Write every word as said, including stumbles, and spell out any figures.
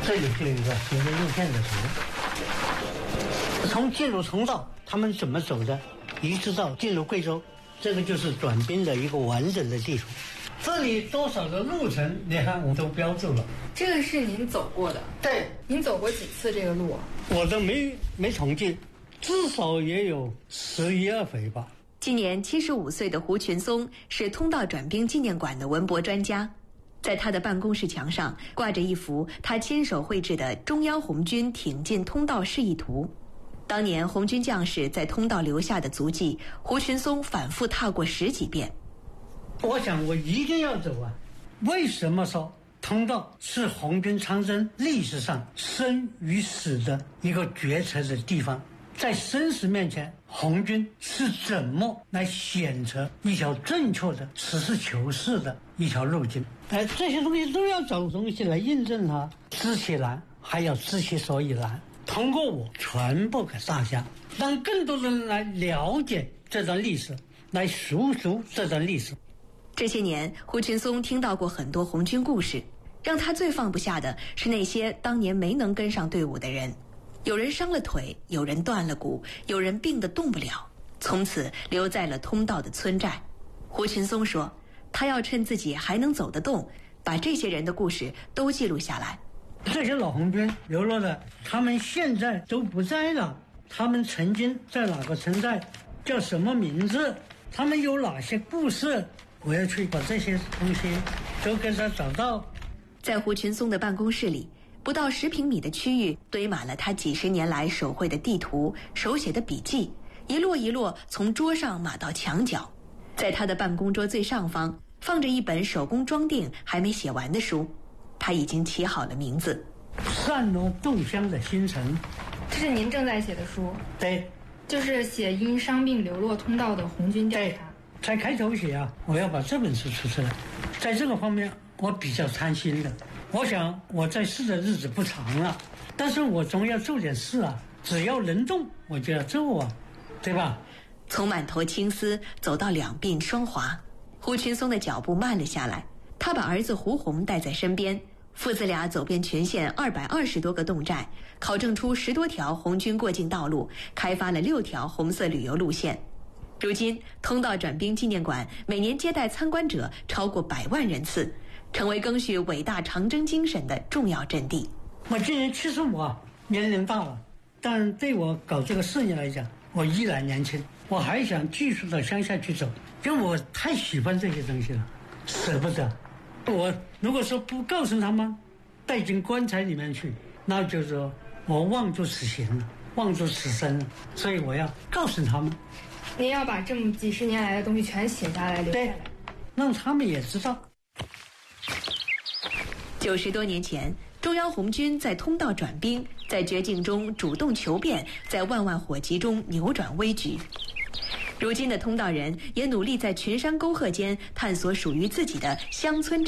这里是一个行军路线的图，从进入通道他们怎么走的，一直到进入贵州，这个就是转兵的一个完整的地图。这里多少的路程，你看我都标注了。 这个是您走过的？ 对。 您走过几次这个路？ 我都没没统计，至少也有十一二回吧。 今年七十五岁的胡群松是通道转兵纪念馆的文博专家，在他的办公室墙上挂着一幅他亲手绘制的中央红军挺进通道示意图。当年红军将士在通道留下的足迹，胡群松反复踏过十几遍。 我想我一定要走啊！为什么说通道是红军长征历史上生与死的一个决策的地方？在生死面前，红军是怎么来选择一条正确的实事求是的一条路径？哎，这些东西都要找东西来印证它，知其然还要知其所以然，通过我传播给大家，让更多人来了解这段历史，来述说这段历史。 这些年，胡群松听到过很多红军故事，让他最放不下的是那些当年没能跟上队伍的人。有人伤了腿，有人断了骨，有人病得动不了，从此留在了通道的村寨。胡群松说，他要趁自己还能走得动，把这些人的故事都记录下来。 这些老红军流落的，他们现在都不在了，他们曾经在哪个村寨，叫什么名字，他们有哪些故事，我要去把这些东西都给他找到。 在胡群松的办公室里，不到十平米的区域堆满了他几十年来手绘的地图、手写的笔记，一摞一摞从桌上码到墙角。在他的办公桌最上方放着一本手工装订还没写完的书，他已经起好了名字： 散落洞乡的星辰。 这是您正在写的书？ 对， 就是写因伤病流落通道的红军调查。 才开头写啊，我要把这本书出出来。在这个方面我比较贪心的，我想我在世的日子不长了，但是我总要做点事啊，只要能动我就要做啊，对吧？ 从满头青丝走到两鬓霜华，胡群松的脚步慢了下来。他把儿子胡红带在身边，父子俩走遍全县二百二十多个侗寨，考证出十多条红军过境道路，开发了六条红色旅游路线。如今，通道转兵纪念馆每年接待参观者超过百万人次，成为赓续伟大长征精神的重要阵地。 我今年七十五啊，年龄大了，但对我搞这个事业来讲，我依然年轻，我还想继续到乡下去走，因为我太喜欢这些东西了，舍不得。我如果说不告诉他们，带进棺材里面去，那就是说我妄作此行了，妄作此生了，所以我要告诉他们。 您要把这么几十年来的东西全写下来留下来， 让他们也知道。 九十多年前，中央红军在通道转兵，在绝境中主动求变，在万万火急中扭转危局。如今的通道人也努力在群山沟壑间探索属于自己的乡村